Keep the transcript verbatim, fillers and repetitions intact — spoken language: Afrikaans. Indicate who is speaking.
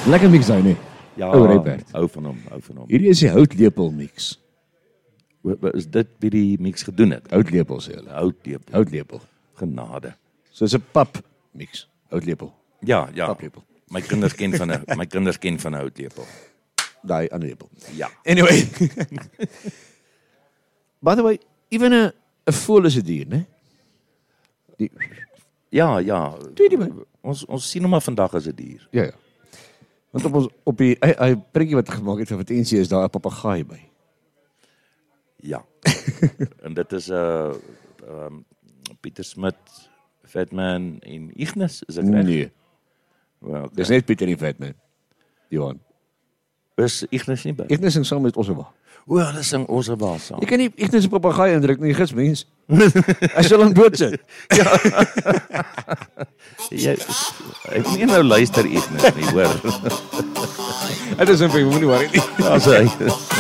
Speaker 1: Lekker mix daai, nee.
Speaker 2: Ja,
Speaker 1: Ou Rybert.
Speaker 2: hou van hom, hou van hom.
Speaker 1: Hierdie is die houtlepel mix.
Speaker 2: Wa- wa- Is dit wie die mix gedoen het?
Speaker 1: Houtlepel sê hulle.
Speaker 2: Houtlepel.
Speaker 1: Houtlepel.
Speaker 2: Genade.
Speaker 1: So is 'n pap mix. Houtlepel.
Speaker 2: Ja, ja.
Speaker 1: Paplepel.
Speaker 2: My kinders ken van 'n my kinders ken van 'n houtlepel.
Speaker 1: Daai ander lepel.
Speaker 2: Ja.
Speaker 1: Anyway. By the way, even 'n 'n voël is 'n dier, né? Die
Speaker 2: Ja, ja.
Speaker 1: Weet jy my?
Speaker 2: Ons ons sien hom maar vandag as 'n dier.
Speaker 1: Ja ja. Want op ons op die hy, hy prentjie wat gemaak het vir Vatensie is daar 'n papegaai by.
Speaker 2: Ja. En dit is 'n uh, um, Pieter Smit, Fatman en Ignis, is ek reg?
Speaker 1: Nee,
Speaker 2: Well, okay.
Speaker 1: dis net Pieter en Fatman. Johan.
Speaker 2: Is Ignis nie by?
Speaker 1: Ignis sing saam met Ossewa.
Speaker 2: O, hulle sing ons baas saam.
Speaker 1: Jy kan nie Ignis 'n papegaai indruk nie, gits mens. Hy sal hom doodsit.
Speaker 2: Jy ek moet nie nou luister Ignis nie, hoor.
Speaker 1: Dit is 'n baie moenie worry nie.
Speaker 2: Ja, so hy